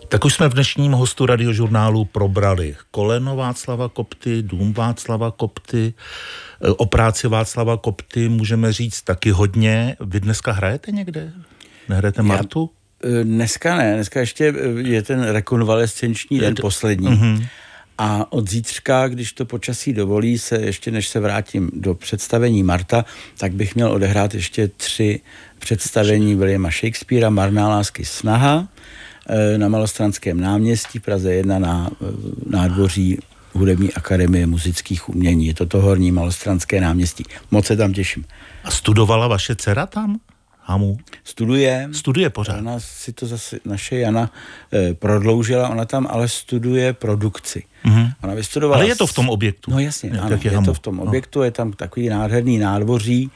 Tak už jsme v dnešním hostu Radiožurnálu probrali koleno Václava Kopty, dům Václava Kopty, o práci Václava Kopty můžeme říct taky hodně. Vy dneska hrajete někde? Nehrajete Martu? Dneska ne, dneska ještě je ten rekonvalescenční den poslední. Mm-hmm. A od zítřka, když to počasí dovolí, ještě než se vrátím do představení Marta, tak bych měl odehrát ještě 3 představení Williama Shakespearea, Marná lásky snaha, na Malostranském náměstí v Praze 1 na nádvoří Hudební akademie muzických umění. Je to horní Malostranské náměstí. Moc se tam těším. A studovala vaše dcera tam? Hamu? Studuje pořád. Ona si to zase naše Jana prodloužila, ona tam ale studuje produkci. Mm-hmm. Ona vystudovala... Ale je to v tom objektu. No jasně, ano, je to v tom objektu, je tam takový nádherný nádvoří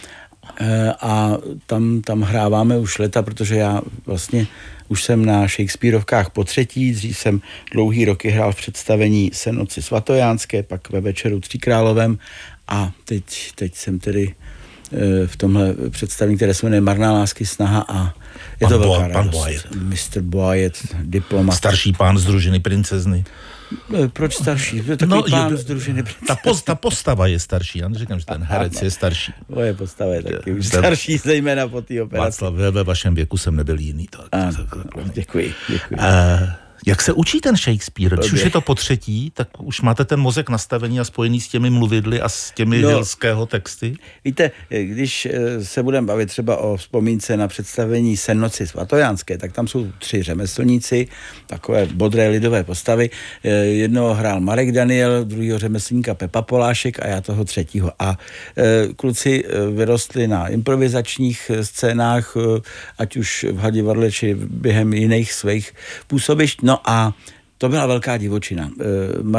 a tam hráváme už leta, protože já vlastně už jsem na Shakespearovkách po 3. Dřív jsem dlouhý roky hrál v představení Sen noci svatojánské, pak ve Večeru tříkrálovém a teď jsem tedy v tomhle představení, které se jmenuje Marná lásky snaha a je to velká radost. Mr. Boyet, diplomat. Starší pán z družiny princezny. Proč starší? To je takový pán z družiny princezny. Ta postava je starší, já neříkám, že ten herec je starší. Moje postava je taky už starší, zejména po té operaci. Václav, ve vašem věku jsem nebyl jiný. Děkuji. Jak se učí ten Shakespeare? Když už je to po 3., tak už máte ten mozek nastavený a spojený s těmi mluvidly a s těmi hilského texty? Víte, když se budeme bavit třeba o vzpomínce na představení Sen noci svatojánské, tak tam jsou 3 řemeslníci, takové bodré lidové postavy. Jednoho hrál Marek Daniel, druhého řemeslníka Pepa Polášek a já toho 3. A kluci vyrostli na improvizačních scénách, ať už v Hadivadle, či během jiných svých působišť. No a to byla velká divočina.